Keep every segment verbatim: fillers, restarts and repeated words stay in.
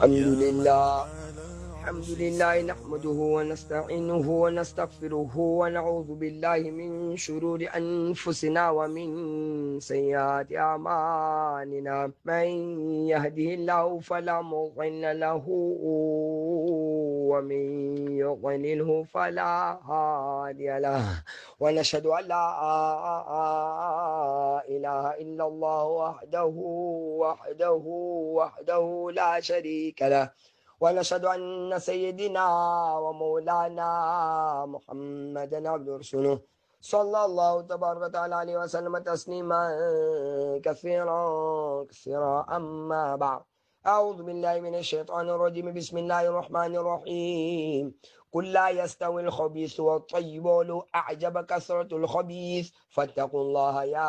الحمد لله الحمد لله نحمده ونستعينه ونستغفره ونعوذ بالله من شرور أنفسنا ومن سيئات أعمالنا من يهده الله فلا مضل له ومن يضلله فلا هادي له ونشهد أن لا إله إلا الله وحده وحده وحده لا شريك له ونشهد أن سيدنا ومولانا محمدا عبد رسوله صلى الله تبارك وتعالى عليه وسلم تسليما كثيرا كثيرا أما بعد أعوذ بالله من الشيطان الرجيم بسم الله الرحمن الرحيم قل لا يستوي الخبيث والطيب ولو أعجب كثرة الخبيث فاتقوا الله يا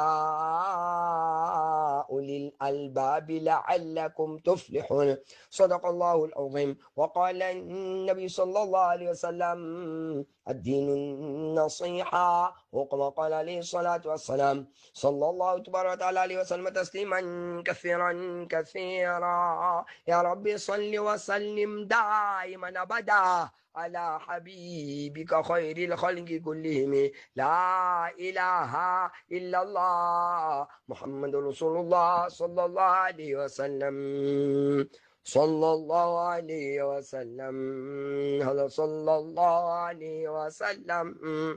أولي الألباب لعلكم تفلحون صدق الله العظيم. وقال النبي صلى الله عليه وسلم الدين النصيحة وكما قال عليه الصلاة والسلام صلى الله تبارك وتعالى عليه وسلم تسليما كثيرا كثيرا. يا ربي صل وسلم دائما أبدا على حبيبك خير الخلق كلهم لا إله إلا الله محمد رسول الله صلى الله عليه وسلم صلى الله عليه وسلم هذا صلى الله عليه وسلم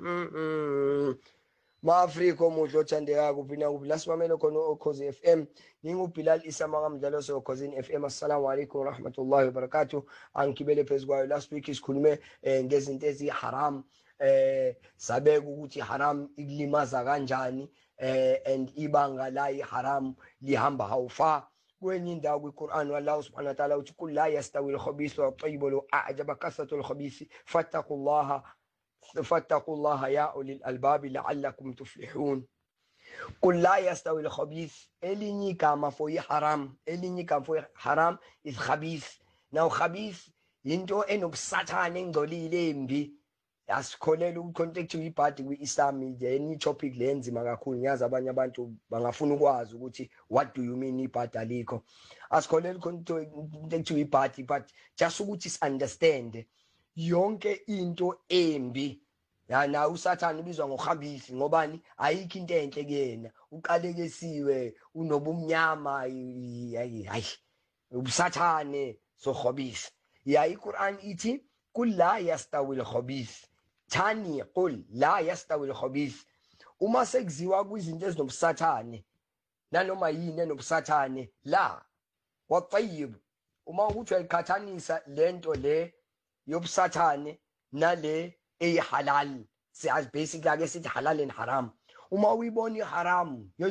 maafriko mudlo thandeka kupina kuphi lasimamelo khona Ukhozi F M. NginguBilal Isamanga mdlalo so Ukhozi F M. Assalamu alaykum warahmatullahi wabarakatuh. Angibele phezukwayo last week isikhulume ngezinto ezi haram, eh sabeka ukuthi haram ikulimaza kanjani, eh and ibanga la haram lihamba hawfa. Kwenye indawo kwiQuran Allah subhanahu wa ta'ala uthi kul la yastawi al-khabith wa at-tayyib wa a'jaba kasratu al-khabith fattaqullaha فاتقوا الله يا أولي الألباب لعلكم تفلحون. قل لا يستوي الخبيث إليني كما فوي حرام إليني كما فوي حرام is خبيث. Now خبيث into eno satani ngolile mbi asikholela ukucontact uyiphathi kwi-Islam nje ni topic lenzima kakhulu. Ngiyazi abanye abantu bangafuna ukwazi ukuthi what do you mean ibhadi alikho. Asikholela ukucontact uyiphathi but just ukuthi is understand yonke into embi ya na usathani ubizwa ngokhabisi ngobani ayikho into enhle kuyena uqalekesiwe unobumnyama hayi hayi ubusathane so khabisi. Ya iQuran ithi kul la yastawi al-khabith thani qul la yastawi al-khabith. Uma sekuziwa kwizinto ezinobusathane nanoma yini enobusathane la wa tayyib, uma ukuthi uyiqhathanisa lento le yobusathane nale eyihalal siyazi basically ake sithi halal and haram. Uma uyibona iharam yo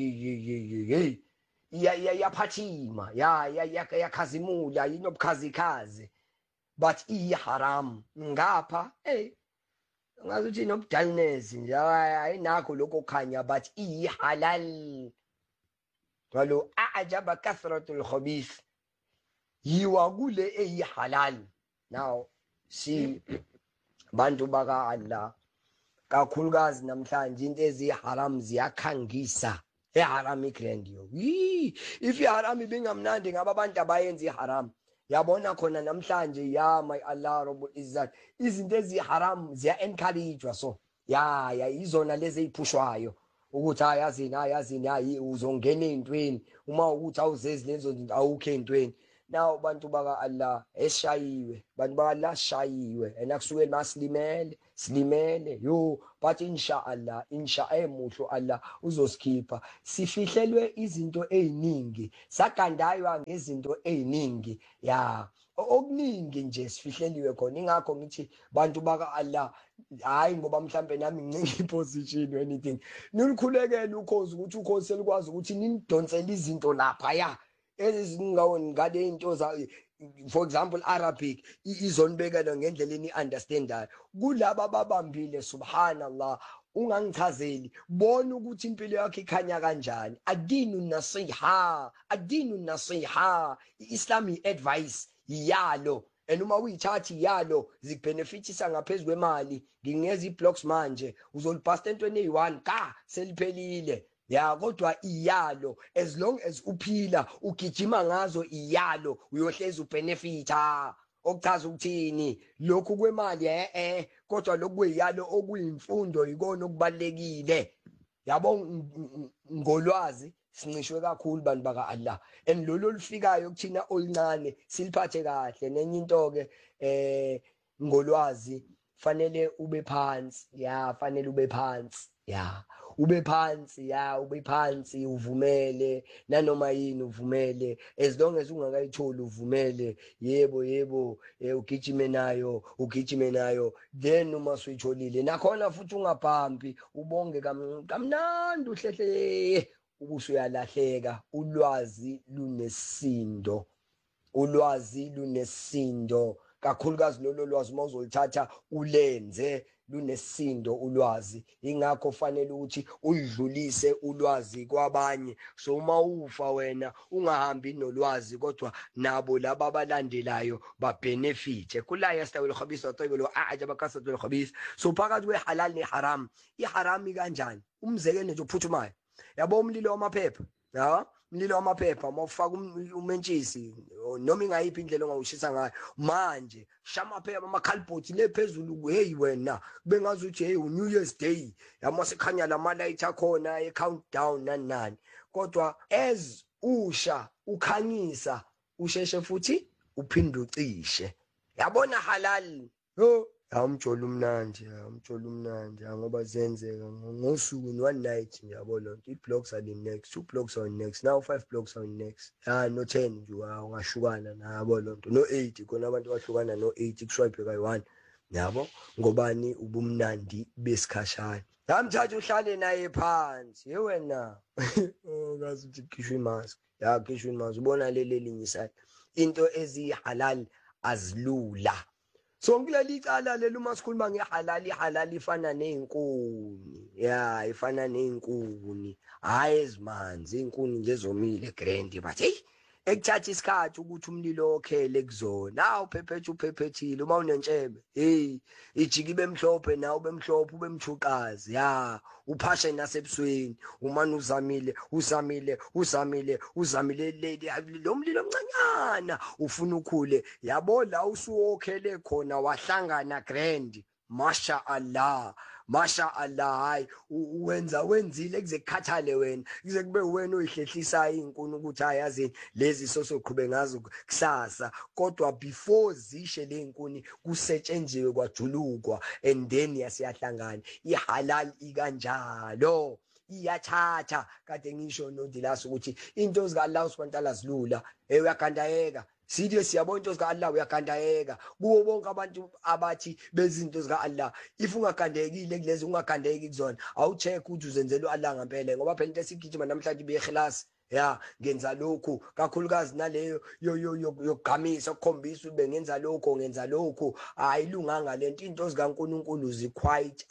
ye ya ya yaphathima ya ya yakhazimula inobukhazikhazi but iharam ngapha eh ngazuthi nobudalness nje ayinakho lokho khanya but ihalal walo a'jaba kathratul khabith yiwa kule eyihalal. Now si bantu baka Allah kakhulukazi namhlanje into eziharam ziyakhangisa. Eharam igrand yo if iharam ibingamnandi ngaba abantu abayenza iharam yabona khona namhlanje ya my Allah Rabbul Izzat izinto eziharam ziya encourage so ya ya izona lezi eziphushwayo ukuthi ayazini ayazini ayi uzongena entweni uma ukuthi awuzezi lezo zinto awukho entweni. Now bantu baka Allah eshayiwe bantu baka Allah shayiwe enakusuke maslimele slimele yo but insha Allah insha emuhlo Allah uzosikhipha. Sifihlelwe izinto eziningi sagandaywa ngezinto eziningi ya okuningi nje sifihleliwe khona. Ingakho ngithi bantu baka Allah hayi ngoba mhlambe nami ngincinga iposition anything nilikhulekela ukhozi ukuthi ukhozi selikwazi ukuthi ninidonsele izinto lapha ya ezingawoni ngale into za for example Arabic izonibekela ngendlela ni understandayo kulaba babambile. Subhanallah, ungangichazeli bona ukuthi impilo yakhe ikhanya kanjani. Adinu nasiha adinu nasiha Islamic advice yalo and uma uyithathi yalo zikubenefitisa ngaphezulu kwemali ngingeza iblocks manje uzolipasta entweni eyi-one ka seliphelile ya kodwa iyalo as long as uphila ugijima ngazo iyalo uyohleza ubenefita okuchaza ukuthini lokhu kwemali eh eh kodwa lokuyiyalo okuyimfundo ikona okubalekile yabo ngolwazi sincishwe kakhulu bantu baka Allah and lolo lifikayo kuthina olincane siliphathe kahle nenye into ke eh ngolwazi fanele ube phansi ya fanele ube phansi ya ube phansi ya ube phansi uvumele nanoma yini uvumele as long as ungakayitholi uvumele yebo yebo ugijime nayo ugijime nayo then uma suyitholile nakhona futhi ungabhambi ubonge kamnandi uhlehle ubusuyalahleka ulwazi lunesindo ulwazi lunesindo kakhulukazi lolo lwazi mawuzolithatha ulenze lunesindo ulwazi ingakho fanele ukuthi udlulise ulwazi kwabanye so uma ufa wena ungahambi nolwazi kodwa nabo laba abalandelayo babenefite kula yastawil khabith wa tayyib wa a'jaba kasatul khabith so phakathi kwehalal neharam iharam kanjani umzekelo nje uphuthumayo yabo umlilo wamaphepha ya umlilo wamaphepha mawufaka umentshisi noma ingayiphi indlela ongawushisa ngayo manje shamaphepha amakhalibhothi lephezulu hey wena kube ngazi uthi hey New Year's Day yamasekhanya lamalight akhona e-countdown nani nani kodwa as usha ukhanyisa usheshe futhi uphinde ucishe yabona halal ho amjolo umnandi amjolo umnandi ngoba zenzeka ngosuku one night ngiyabona i blocks are the next two blocks are next now five blocks are next ah no ten nje ungashukana nabo lonto no eight khona abantu bahlukana no eight kuswipe ka one yabo ngobani ubumnandi besikhashana namthatha uhlale naye phansi ye wena ngazi ukuthi khishwe imask ya khishwe imask ubona lele linyisa into ezihalal azilula so ngileli icala leli uma sikhuluma ngehalali halali ifana nezinkuni ya ifana nezinkuni hayi ezimanzi izinkuni nje zomile grand but hey ekuthatha isikhathi ukuthi umlilo okhele kuzona awu phephethe uphephethile uma unentshebe hey ijiki bemhlophe nawo bemhlophe ubemthukazi ya uphashe nasebusweni umani uzamile uzamile uzamile uzamile lady lo mlilo omncanyana ufuna ukhule yabo la usuokhele khona wahlangana grand masha Allah masha Allah hayi wenza wenzile kuze kukhathale wena kuze kube wena oyihlehlisa izinkuni ukuthi ayazini lezi sosoqhube ngazo kusasa kodwa before zishe lezinkuni kusetshenjiwe kwajulukwa and then yasiyahlangana ihalal ikanjalo iyathatha kade ngisho nodilasa ukuthi into zika Allah subhanahu wa ta'ala zilula uyagandayeka sithi siyabona into zika Allah uyagandayeka kuwo bonke abantu abathi bezinto zika Allah if ungagandekile kulezi ungagandeki kuzona awucheck ukuthi uzenzela Allah ngempela ngoba phela into esigijima namhlanje beyikhilasi ya ngenza lokhu kakhulukazi naleyo yo yo yogamisa ukukhombisa ube ngenza lokho ngenza lokho ayilunganga lento into zikaNkuluNkulu zi quite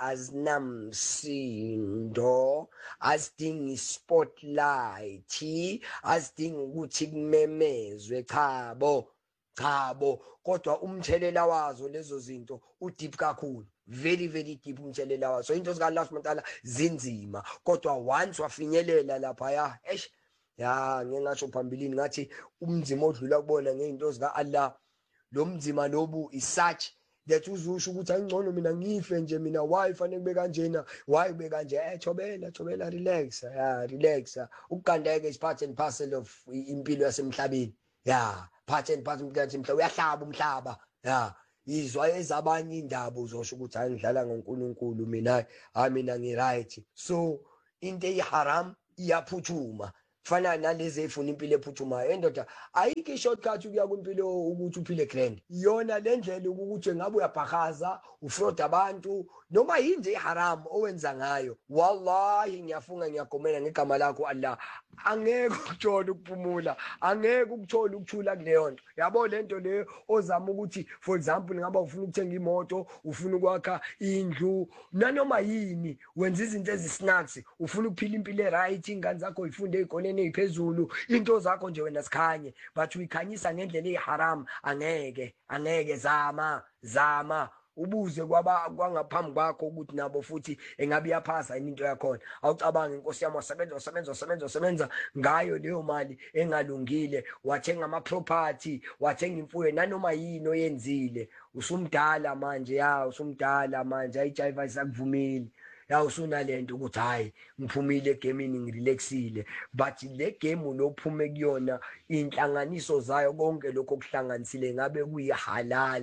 azinamsindo asidingi spotlight asidingi ukuthi kumemezwe cha bo cha bo kodwa umthelela wazo lezo zinto udeep kakhulu very very deep umthelela wazo so into zika Allah subhanahu wa ta'ala zinzima kodwa once wafinyelela lapha ya eish ya ngingasho phambilini ngathi umzima odlula kubona ngezinto zika Allah lo mzima lobu isach that uzusho ukuthi angcono mina ngife nje mina why fanele kube kanjena why kube kanje eh thobela thobela relax ya relax ukugandeka is part and parcel of impilo yasemhlabeni ya part and parcel yasemhlabeni uyahlaba umhlaba ya izwa ezabanye indaba uzosho ukuthi angidlala ngoNkulunkulu mina ha mina ngi right so into eyiharam iyaphuthuma fana nalezi efuna impilo ephuthumayo endoda ayike ishortcut ukuya kwimpilo ukuthi uphile grand yona lendlela ukuthi ngabe uyabhakaza ufraud abantu noma yinje iharam owenza ngayo wallahi ngiyafunga ngiyagomela ngegama lakho Allah angeke ukuthola ukuphumula angeke ukuthola ukuthula kuleyo nto yabo lento leyo ozama ukuthi for example ngaba ufuna ukuthenga imoto ufuna ukwakha indlu nanoma yini wenza izinto ezisnacks ufuna ukuphila impilo right ingane zakho ifunde ezikoleni eziphezulu into zakho nje wena sikhanye but uyikhanyisa ngendlela eyiharam angeke angeke zama zama ubuze kwaba kwangaphambi kwakho ukuthi nabo futhi engabe iyaphasa yini into yakhona. Awucabange inkosi yami wasebenza wasebenza wasebenza wasebenza ngayo leyo mali engalungile, wathenga ama property, wathenga imfuyo nanoma yini oyenzile. Usumdala manje, ya usumdala manje, ayijive ayisakuvumeli. Ya usunalento ukuthi hayi ngiphumile egamini ngirelaxile, but le game lophume kuyona inhlanganiso zayo konke lokho kuhlanganisile ngabe kuyihalal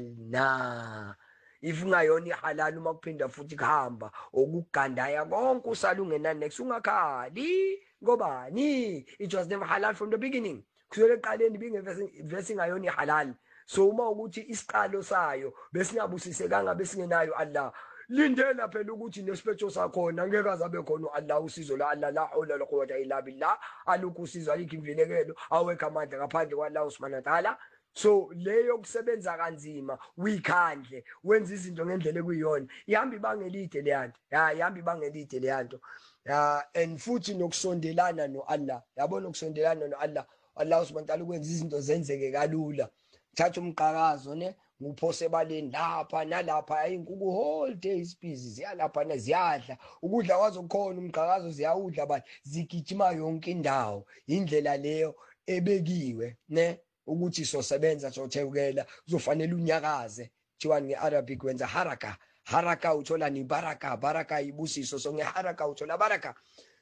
na? If ungayona ihalal uma kuphinda futhi kuhamba okugandaya konke usala ungenani next ungakhali ngobani? It was never halal from the beginning. Kusukela eqaleni bingevesi ngayona ihalal. So uma ukuthi isiqalo sayo besingabusisekanga besingenayo Allah, lindela phela ukuthi nesiphetho sakhona ngeke azabe khona Allah, usizo la Allah, la hawla la quwwata illa billah. Alukho usizo, alikho imvilekelo, awekho amandla ngaphandle kwaLlah subhanahu wa ta'ala. So leyo kusebenza kanzima uyikhandle wenza izinto ngendlela ekuyiyona ihamba ibanga elide leyanto, ya ihamba ibanga elide leyanto, ya and futhi nokusondelana no Allah. Yabona ukusondelana no Allah, Allah subhanahu wa ta'ala ukwenza izinto zenzeke kalula. Thatha umqhakazo ne nguphose baleni lapha nalapha, ayinkukhu whole day busy ziyalapha neziyadla ukudla kwazo kukhona, umqhakazo ziyawudla but zigijima yonke indawo. Indlela leyo ebekiwe ne ukuthi sosebenza sothekela kuzofanele unyakaze. Kuthiwa ngeArabic wenza haraka, haraka uthola ni baraka, baraka ibusiso, so ngeharaka uthola baraka.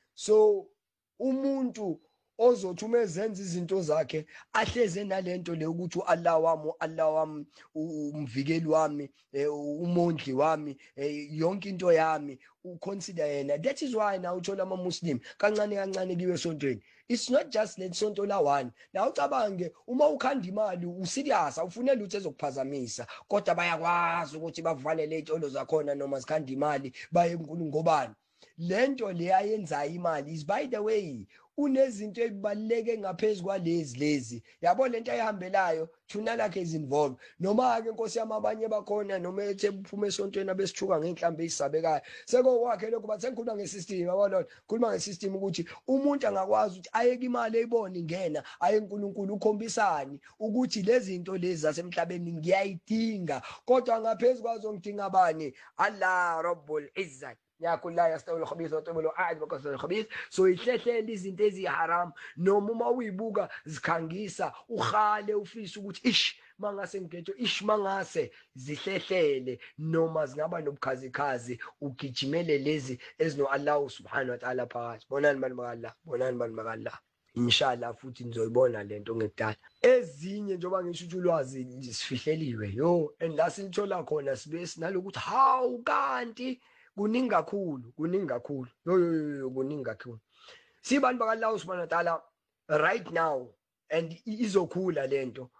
So umuntu ozothi umezenza izinto zakhe ahleze nalento le ukuthi Allah wami, Allah wami, umvikeli wami, umondli wami, yonke into yami uconsider yena. That is why now uthola ama Muslim kancane kancane kiwe esontweni. It's not just le sonto la one. Now ucabange uma ukhanda imali userious, awufunela ukuthi ezokuphazamisa, kodwa bayakwazi ukuthi bavalele izitolo zakhona noma zikhanda imali baye enkulu ngobani. Lento le ayenzayo imali is by the way unezinto ezibaleke ngaphezulu kwalezi lezi. Yabo lento ayihambelayo thuna lakhe is involved. Noma ke inkosi yami abanye bakhona noma ethe uphume esontweni abesithuka ngenhlambe ezisabekayo seko wakhe lokho bathi ngikhuluma ngesystem. Yabona khuluma ngesystem ukuthi umuntu angakwazi ukuthi ayeke imali eyibona ingena aye uNkulunkulu ukhombisani ukuthi lezi zinto lezi zasemhlabeni ngiyayidinga, kodwa ngaphezulu kwazo ngidinga abani? Allah Rabbul Izzat. yakho la yastawul khabith wa tayyibul a'ad wa kasal khabith. So ihlehlele izinto eziharam noma uma uyibuka zikhangisa ukhale ufisa ukuthi ish mangase ngigetho ish mangase zihlehlele noma zingaba nobukhazikhazi ugijimele lezi ezino Allah subhanahu wa ta'ala phakathi. Bonani bani baka, bonani bani baka. Inshallah futhi nizoyibona lento ngekudala. Ezinye njengoba ngisho ukuthi ulwazi sifihleliwe yo, and la silithola khona sibe sinalokuthi hawu kanti kuningi kakhulu, kuningi kakhulu, yo yo yo kuningi kakhulu. Sibantu baka Allah subhanahu wa ta'ala right now, and izokhula lento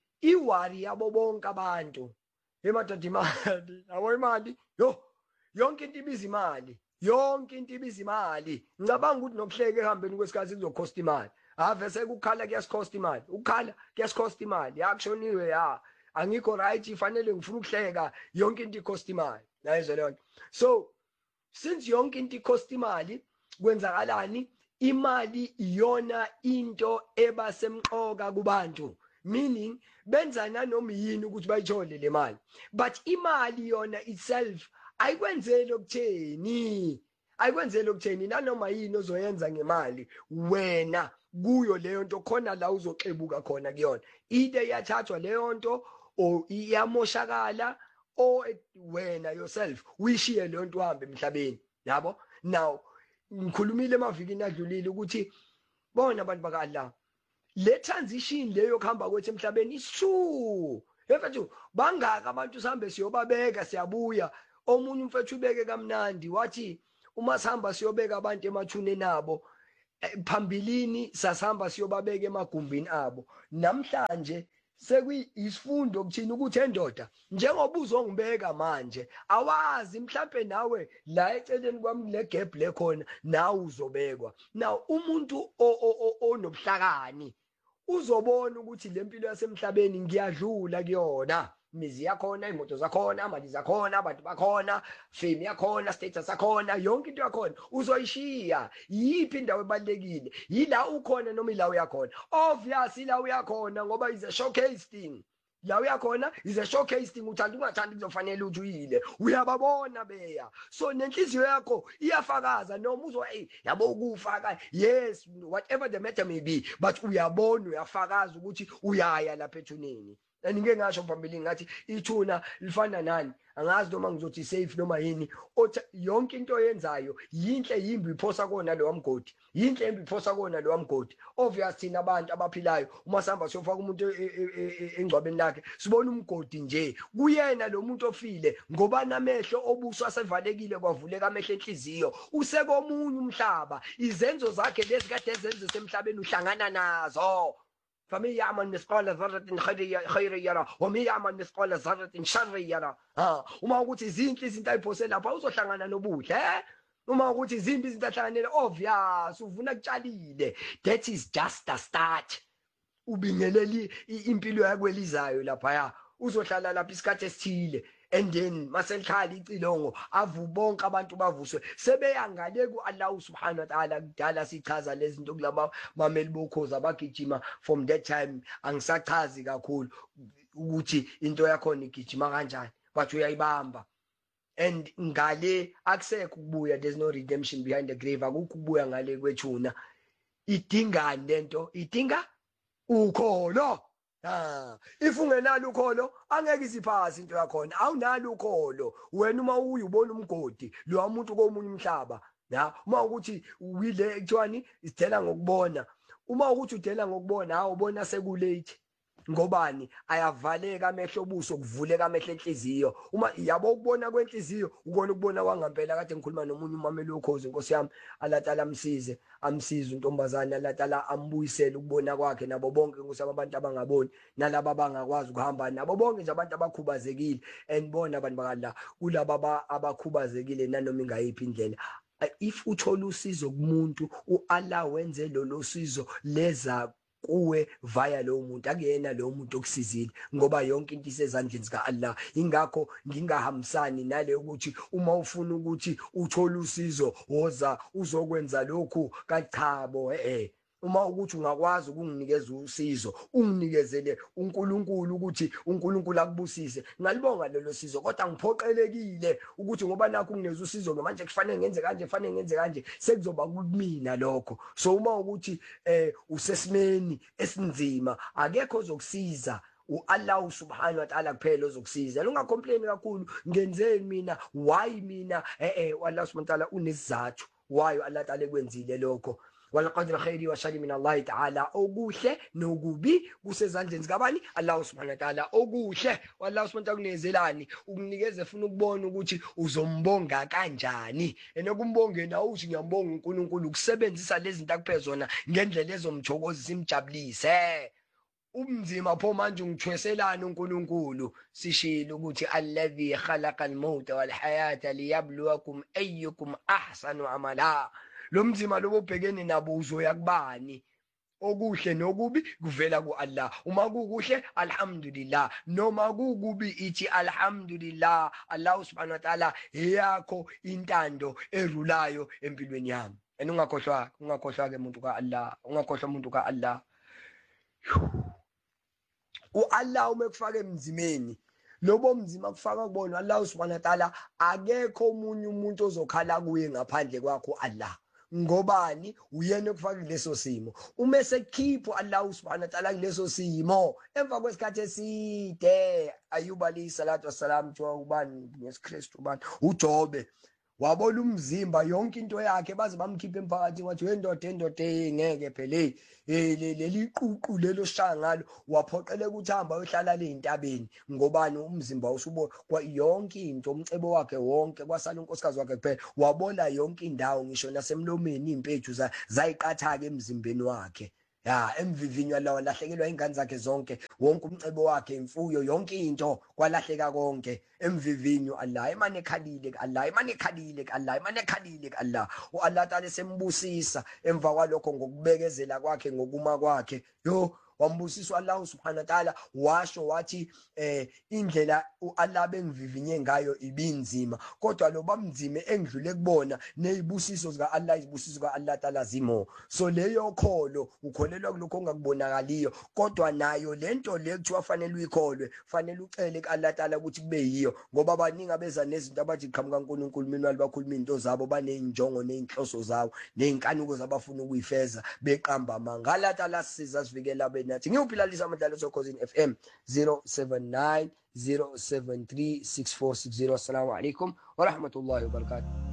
iwari yabo bonke abantu emadoda imali, yabo imali yo yonke into ibiza imali, yonke into ibiza imali. Ngicabanga ukuthi nokuhleka ehambeni kwesikhathi kuzokhosta imali. Ave sekukhala kuyasikhosta imali, ukukhala kuyasikhosta imali, yakushoniwe ya angikho right ifanele ngifuna ukuhleka yonke into ikhosta imali. Nayizo leyo. So since yonke into ikhosta imali kwenzakalani? Imali iyona into ebasemqoka kubantu, meaning benza nanoma yini ukuthi bayithole le mali, but imali yona itself ayikwenzeli okutheni, ayikwenzeli okutheni. Nanoma yini ozoyenza ngemali wena kuyo leyo nto khona la uzoxebuka khona kuyona, either iyathathwa leyo nto o iyamoshakala o wena yourself uyishiye leyo nto uhambe emhlabeni. Yabo now ngikhulumile emavikini adlulile ukuthi bona abantu baka Allah le transition leyo kuhamba kwethu emhlabeni is true. Mfethu bangaka abantu sihambe siyobabeka siyabuya. Omunye mfethu ubeke kamnandi wathi uma sihamba siyobeka abantu emathune nabo phambilini sasihamba siyobabeka emagumbini abo. Namhlanje sekuyisifundo kuthina ukuthi endoda njengoba uzongibeka manje awazi mhlambe nawe la eceleni kwami le gap lekhona nawe uzobekwa. Now umuntu onobuhlakani uzobona ukuthi lempilo yasemhlabeni ngiyadlula kuyona, imizi yakhona, imoto zakhona, amali zakhona, abantu bakhona, fame yakhona, status yakhona, yonke into yakhona uzoyishiya. Yiphi indawo ebalekile? Yila ukhona noma ila uyakhona? Obviously la uyakhona ngoba is a showcase thing. la uyakhona is a showcase thing, uthanda ungathandi kuzofanele ukuthi uyile, uyababona beya. So nenhliziyo yakho iyafakaza noma uzwa hey yabo ukufaka, yes whatever the matter may be, but uyabona uyafakaza ukuthi uyaya lapha ethuneni. And ngeke ngasho phambili ngathi ithuna lifana nani, angazi noma ngizothi safe noma yini, yonke into oyenzayo yinhle yimbi iphosa kona lo wamgodi, yinhle yimbi iphosa kona lo wamgodi. Obvious thina abantu abaphilayo uma sihamba siyofaka umuntu engcwabeni lakhe sibona umgodi nje, kuyena lo muntu ofile ngoba namehlo obuso asevalekile kwavuleka amehlo enhliziyo, usekomunye umhlaba, izenzo zakhe lezi kade ezenze semhlabeni uhlangana nazo. فمن يعمل مثقال ذرة خير يرى ومن يعمل مثقال ذرة شر يرى. ha uma ukuthi izinhle izinto ayiphose lapha uzohlangana nobuhle, eh uma ukuthi izimbi izinto ahlanganele obvious uvuna kutshalile. That is just a start. Ubingeleli impilo yakwelizayo lapha ya uzohlala lapha isikhathi esithile, and then maselikhala icilongo avu bonke abantu bavuswe sebeyangale ku Allah subhanahu wa ta'ala. Kudala sichaza lezi zinto kulaba mameli bokhozi abagijima from that time, angisachazi kakhulu ukuthi into yakho igijima kanjani, but uyayibamba. And ngale akusekho kubuya, there's no redemption behind the grave, akukho kubuya ngale kwethuna. Idingani lento, idinga ukholo. Ah, if ungenalo ukholo angeke isiphasi into yakhona, awunalo ukholo wena. Uma uyibona umgodi lo umuntu komunye umhlaba, ya uma ukuthi uyile ekuthiwani isithela ngokubona, uma ukuthi udela ngokubona hawo ubona sekulate. Ngobani? Ayavaleka amehlo obuso, kuvuleka amehlo enhliziyo. Uma yabo ukubona kwenhliziyo ukona ukubona kwangempela. Kade ngikhuluma nomunye umameli wokhozi, Nkosi yami alatala amsize, amsize untombazane, alatala ambuyisele ukubona kwakhe nabo bonke Nkosi abantu abangaboni, nalabo abangakwazi ukuhamba, nabo bonke nje abantu abakhubazekile. And bona abantu bakala kulabo abakhubazekile nanoma ingayiphi indlela, if uthola usizo kumuntu, uAllah wenze lolo sizo leza kuwe via lo muntu, akuyena lo muntu okusizile, ngoba yonke into isezandleni zika Allah. Ingakho ngingahambisani nale ukuthi uma ufuna ukuthi uthole usizo woza uzokwenza lokhu kachabo. eh uma ukuthi ungakwazi ukunginikeza usizo, unginikezele uNkulunkulu ukuthi uNkulunkulu akubusise, ngalibonga lelo sizo. Kodwa ngiphoqelekile ukuthi ngoba nakho ungineza usizo manje kufanele ngenze kanje, kufanele ngenze kanje, sekuzoba kumina lokho. So uma ukuthi eh usesimeni esinzima, akekho ozokusiza, uAllah subhanahu wa ta'ala kuphela ozokusiza. Ungacomplain kakhulu, ngenzeni mina, why mina? eh eh Allah subhanahu wa ta'ala unesizathu why Allah ta'ala ekwenzile lokho. Walaqadra khairi wa shari min Allah ta'ala, okuhle nokubi kusezandleni zikabani? Allah subhanahu wa ta'ala. Okuhle Allah subhanahu wa ta'ala kunezelani, ukunikeze funa ukubona ukuthi uzombonga kanjani, enokumbongeni awuthi ngiyambonga uNkulunkulu, ukusebenzisa lezi zinto akuphezona ngendlela ezomthokozisa imjabulise. Umzima pho manje ungithweselana uNkulunkulu, sishilo ukuthi alladhi khalaqa al-mauta wal hayata liyabluwakum ayyukum ahsanu amala. Lo mzima lobo ubhekene nabo uzoya kubani? Okuhle nokubi kuvela kuAllah. Uma kukuhle alhamdulillah, noma kukubi ithi alhamdulillah. Allah subhanahu wa ta'ala yakho intando erulayo empilweni yami. And ungakhohlwa, ungakhohlwa ke umuntu kaAllah, ungakhohlwa umuntu kaAllah. uAllah uma kufaka emzimeni, lobo mzima kufaka kubona Allah subhanahu wa ta'ala, akekho omunye umuntu ozokhala kuye ngaphandle kwakho Allah. Ngobani? Uyena okufaka leso simo. Uma sekhipho Allah subhanahu wa ta'ala kuleso simo, emva kwesikhathi eside, Ayuba alayhi salatu wassalam thiwa ubani ngesikristu ubani, uJobe wabona umzimba yonke into yakhe baze bamkhipha emphakathini, wathi wendoda endoda engeke phele leli ququ lelo shangalo, waphoqeleka ukuthi hamba ayohlala le intabeni. Ngobani? Umzimba usubo kwa yonke into, umcebo wakhe wonke, kwasala unkosikazi wakhe kuphela, wabona yonke indawo, ngisho nasemlomeni impethu zayiqatha ke emzimbeni wakhe. Ya emvivinyo lawo lahlekelwa ingane zakhe zonke, wonke umcebo wakhe, imfuyo, yonke into kwalahleka konke emvivinyo. Allah imane khalile ke Allah, imane khalile ke Allah, imane khalile ke Allah. uAllah ta'ala sembusisa emva kwalokho ngokubekezela kwakhe, ngokuma kwakhe. Yo wambusiswa Allah subhanahu wa ta'ala washo wathi eh indlela uAllah bengivivinye ngayo ibinzima kodwa lo bamnzime engidlule kubona nezibusiso zika Allah izibusiso zika Allah Taala zimo so leyo kholo ukholelwa kulokho ongakubonakaliyo kodwa nayo lento le kuthiwa fanele uyikholwe fanele ucele kuAllah Taala ukuthi kube yiyo ngoba abaningi abeza nezinto abathi qhamuka uNkulunkulu mina bakhuluma into zabo baneyinjongo nezinhloso zawo nezinkanuko zabafuna ukuyifeza beqamba amanga Allah Taala siza sivikela benathi ngiyuphilalisa amadlalo sokhosini F M zero seven nine zero seven three six four six zero. Assalamu alaikum wa rahmatullahi wa barakatuh.